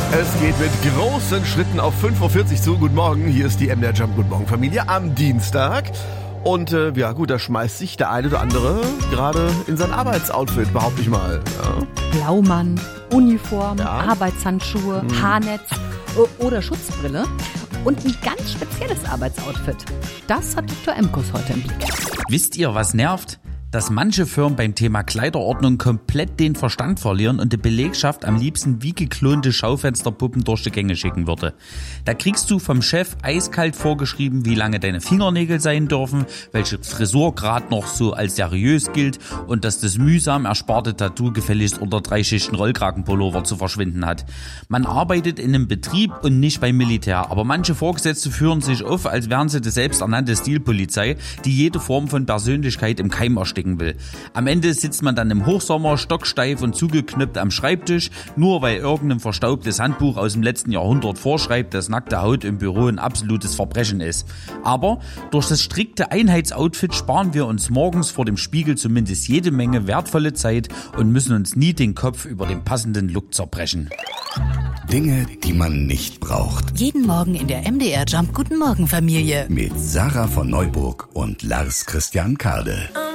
Es geht mit großen Schritten auf 5.40 Uhr zu. Guten Morgen, hier ist die MDR Jump Guten Morgen Familie am Dienstag. Und ja gut, da schmeißt sich der eine oder andere gerade in sein Arbeitsoutfit, behaupte ich mal. Ja. Blaumann, Uniform, Arbeitshandschuhe, Haarnetz oder Schutzbrille. Und ein ganz spezielles Arbeitsoutfit. Das hat Dr. Emkus heute im Blick. Wisst ihr, was nervt? Dass manche Firmen beim Thema Kleiderordnung komplett den Verstand verlieren und die Belegschaft am liebsten wie geklonte Schaufensterpuppen durch die Gänge schicken würde. Da kriegst du vom Chef eiskalt vorgeschrieben, wie lange deine Fingernägel sein dürfen, welche Frisur gerade noch so als seriös gilt und dass das mühsam ersparte Tattoo gefälligst unter 3 Schichten Rollkragenpullover zu verschwinden hat. Man arbeitet in einem Betrieb und nicht beim Militär, aber manche Vorgesetzte führen sich auf, als wären sie die selbsternannte Stilpolizei, die jede Form von Persönlichkeit im Keim ersticken will. Am Ende sitzt man dann im Hochsommer stocksteif und zugeknüpft am Schreibtisch, nur weil irgendein verstaubtes Handbuch aus dem letzten Jahrhundert vorschreibt, dass nackte Haut im Büro ein absolutes Verbrechen ist. Aber durch das strikte Einheitsoutfit sparen wir uns morgens vor dem Spiegel zumindest jede Menge wertvolle Zeit und müssen uns nie den Kopf über den passenden Look zerbrechen. Dinge, die man nicht braucht. Jeden Morgen in der MDR Jump Guten Morgen Familie. Mit Sarah von Neuburg und Lars Christian Kade.